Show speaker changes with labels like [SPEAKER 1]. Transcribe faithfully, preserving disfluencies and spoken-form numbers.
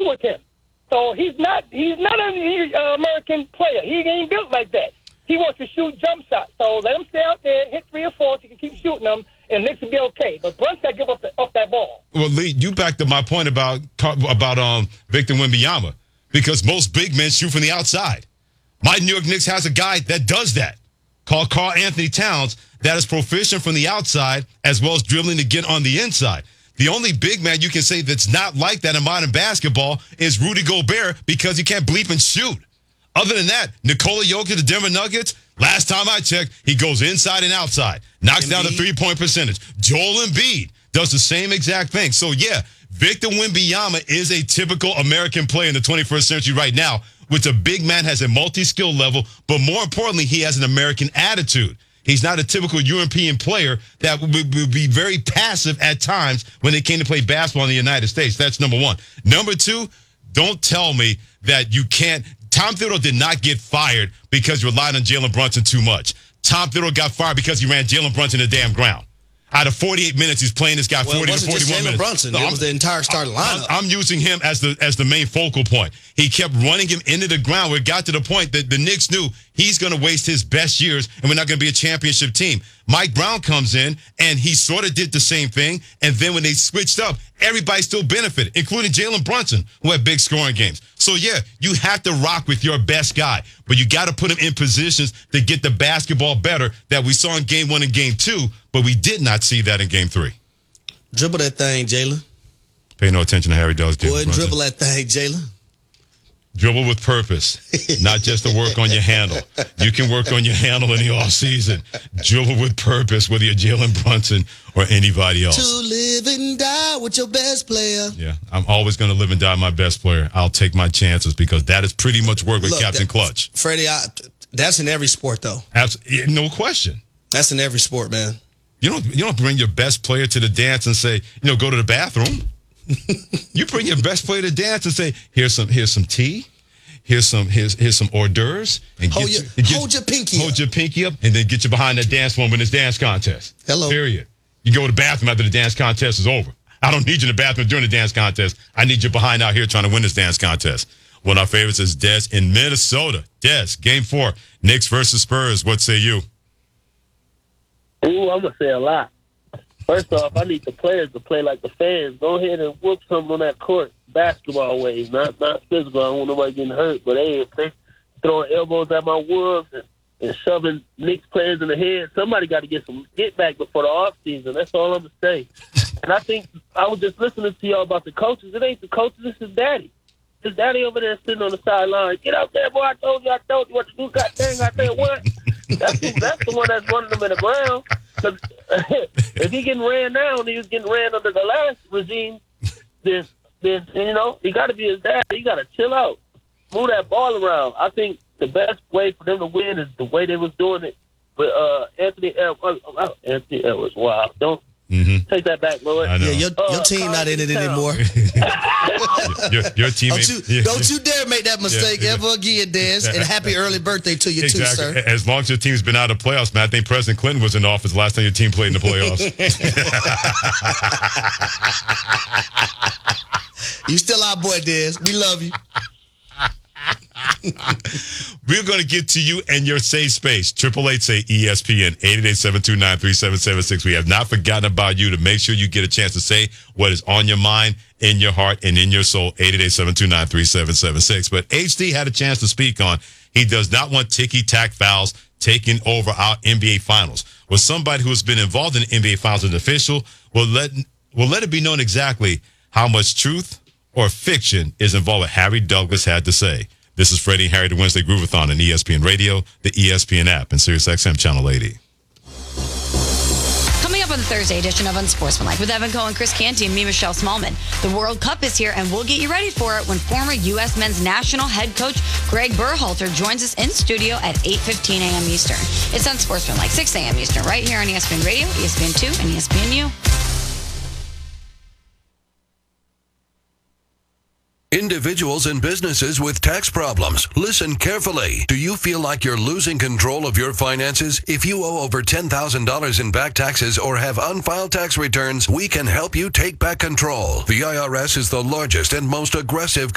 [SPEAKER 1] with him. So he's not he's not an uh, American player. He ain't built like that. He wants to shoot jump shots. So let him stay out there, hit three or four, so you can keep shooting them, and Knicks will be okay. But Brunson got to give up, the, up that ball.
[SPEAKER 2] Well, Lee, you backed up my point about about um, Victor Wembanyama, because most big men shoot from the outside. My New York Knicks has a guy that does that, called Karl Anthony Towns, that is proficient from the outside as well as dribbling to get on the inside. The only big man you can say that's not like that in modern basketball is Rudy Gobert, because he can't bleep and shoot. Other than that, Nikola Jokic, the Denver Nuggets, last time I checked, he goes inside and outside, knocks Embiid down the three-point percentage. Joel Embiid does the same exact thing. So, yeah, Victor Wembanyama is a typical American player in the twenty-first century right now, which a big man has a multi-skill level, but more importantly, he has an American attitude. He's not a typical European player that would be very passive at times when they came to play basketball in the United States. That's number one. Number two, don't tell me that you can't. Tom Thibodeau did not get fired because you relied on Jalen Brunson too much. Tom Thibodeau got fired because he ran Jalen Brunson to the damn ground. Out of forty-eight minutes, he's playing this guy
[SPEAKER 3] well,
[SPEAKER 2] forty
[SPEAKER 3] to
[SPEAKER 2] forty-one
[SPEAKER 3] just
[SPEAKER 2] minutes.
[SPEAKER 3] Brunson.
[SPEAKER 2] No,
[SPEAKER 3] it was the entire starting lineup.
[SPEAKER 2] I'm, I'm using him as the as the main focal point. He kept running him into the ground where it got to the point that the Knicks knew he's going to waste his best years and we're not going to be a championship team. Mike Brown comes in, and he sort of did the same thing. And then when they switched up, everybody still benefited, including Jalen Brunson, who had big scoring games. So, yeah, you have to rock with your best guy, but you got to put him in positions to get the basketball better that we saw in game one and game two, but we did not see that in game three.
[SPEAKER 3] Dribble that thing, Jalen.
[SPEAKER 2] Pay no attention to Harry Douglas.
[SPEAKER 3] Go ahead and dribble that thing, Jalen.
[SPEAKER 2] Dribble with purpose, not just to work on your handle. You can work on your handle in the offseason. Dribble with purpose, whether you're Jalen Brunson or anybody else.
[SPEAKER 3] To live and die with your best player.
[SPEAKER 2] Yeah, I'm always going to live and die with my best player. I'll take my chances because that is pretty much work with
[SPEAKER 3] Look,
[SPEAKER 2] Captain
[SPEAKER 3] that,
[SPEAKER 2] Clutch.
[SPEAKER 3] Freddie, I, that's in every sport, though.
[SPEAKER 2] Absolutely, no question.
[SPEAKER 3] That's in every sport, man.
[SPEAKER 2] You don't, you don't bring your best player to the dance and say, you know, go to the bathroom. You bring your best player to dance and say, here's some here's some tea, here's some here's here's some hors d'oeuvres, and
[SPEAKER 3] hold,
[SPEAKER 2] get
[SPEAKER 3] your,
[SPEAKER 2] you, and get,
[SPEAKER 3] hold your pinky
[SPEAKER 2] hold
[SPEAKER 3] up.
[SPEAKER 2] your pinky up, and then get you behind that dance floor when it's dance contest.
[SPEAKER 3] Hello.
[SPEAKER 2] Period. You go to the bathroom after the dance contest is over. I don't need you in the bathroom during the dance contest. I need you behind out here trying to win this dance contest. One of our favorites is Des in Minnesota. Des, game four, Knicks versus Spurs. What say you?
[SPEAKER 4] Ooh, I'm gonna say a lot. First off, I need the players to play like the fans. Go ahead and whoop something on that court, basketball ways, not not physical. I don't want nobody getting hurt. But hey, if they throwing elbows at my wolves and, and shoving Knicks players in the head, somebody got to get some get back before the off season. That's all I'm gonna say. And I think I was just listening to y'all about the coaches. It ain't the coaches. It's his daddy. His daddy over there sitting on the sideline. Get out there, boy! I told you. I told you what to do. God dang! I said what? That's the, that's the one that's running them in the ground. Cause if he getting ran now and he was getting ran under the last regime, then, then you know, he got to be his dad. He got to chill out, move that ball around. I think the best way for them to win is the way they was doing it with uh, Anthony Edwards. Uh, Anthony Edwards, wow. Don't mm-hmm. take that back, Lloyd.
[SPEAKER 3] Yeah, your, your uh, team not in it anymore.
[SPEAKER 2] your, your team
[SPEAKER 3] don't you,
[SPEAKER 2] yeah,
[SPEAKER 3] don't
[SPEAKER 2] yeah.
[SPEAKER 3] you dare make that mistake
[SPEAKER 2] yeah, yeah.
[SPEAKER 3] ever again, Des. And happy early birthday to you,
[SPEAKER 2] exactly.
[SPEAKER 3] too, sir.
[SPEAKER 2] As long as your team's been out of the playoffs, man, I think President Clinton was in office the last time your team played in the playoffs.
[SPEAKER 3] You still our boy, Des. We love you.
[SPEAKER 2] We're going to get to you and your safe space. Triple eight say E S P N, eight eight eight, seven two nine, three seven seven six. We have not forgotten about you to make sure you get a chance to say what is on your mind, in your heart, and in your soul. eight eight eight, seven two nine, three seven seven six. But H D had a chance to speak on he does not want ticky-tack fouls taking over our N B A Finals. Well, somebody who has been involved in the N B A Finals as an official will let, will let it be known exactly how much truth or fiction is involved with Harry Douglas had to say. This is Freddie and Harry, the Wednesday Groovathon on E S P N Radio, the E S P N app, and Sirius X M Channel eighty.
[SPEAKER 5] Coming up on the Thursday edition of Unsportsmanlike with Evan Cohen, Chris Canty, and me, Michelle Smallman. The World Cup is here, and we'll get you ready for it when former U S men's national head coach Greg Berhalter joins us in studio at eight fifteen a.m. Eastern. It's Unsportsmanlike, six a.m. Eastern, right here on E S P N Radio, E S P N two, and E S P N U.
[SPEAKER 6] Individuals and businesses with tax problems, listen carefully. Do you feel like you're losing control of your finances? If you owe over ten thousand dollars in back taxes or have unfiled tax returns, we can help you take back control. The I R S is the largest and most aggressive